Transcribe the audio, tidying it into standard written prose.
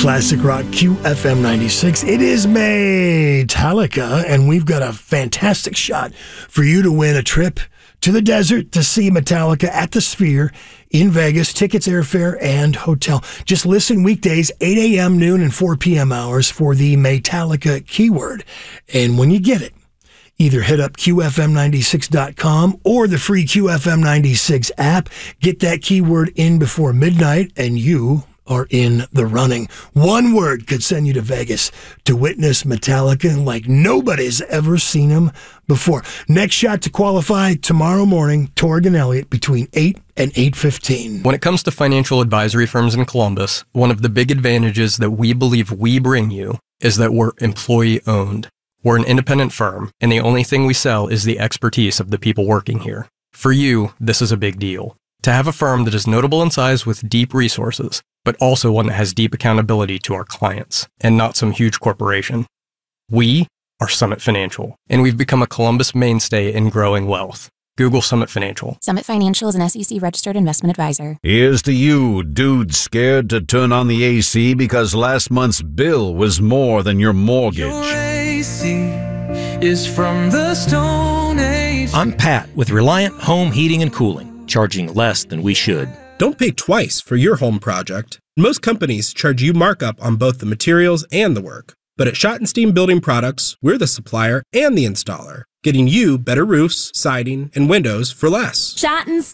Classic Rock QFM 96. It is Metallica, and we've got a fantastic shot for you to win a trip to the desert to see Metallica at the Sphere in Vegas. Tickets, airfare, and hotel. Just listen weekdays, 8 a.m., noon, and 4 p.m. hours for the Metallica keyword. And when you get it, either hit up QFM96.com or the free QFM96 app. Get that keyword in before midnight, and you are in the running. One word could send you to Vegas to witness Metallica like nobody's ever seen them before. Next shot to qualify tomorrow morning, Torg and Elliott between 8 and 8:15. When it comes to financial advisory firms in Columbus, one of the big advantages that we believe we bring you is that we're employee-owned. We're an independent firm, and the only thing we sell is the expertise of the people working here. For you, this is a big deal. To have a firm that is notable in size with deep resources, but also one that has deep accountability to our clients, and not some huge corporation. We are Summit Financial, and we've become a Columbus mainstay in growing wealth. Google Summit Financial. Summit Financial is an SEC-registered investment advisor. Here's to you, dude scared to turn on the AC because last month's bill was more than your mortgage. Your AC is from the Stone Age. I'm Pat with Reliant Home Heating and Cooling, charging less than we should. Don't pay twice for your home project. Most companies charge you markup on both the materials and the work. But at Schottenstein Building Products, we're the supplier and the installer, getting you better roofs, siding, and windows for less. Schottenstein.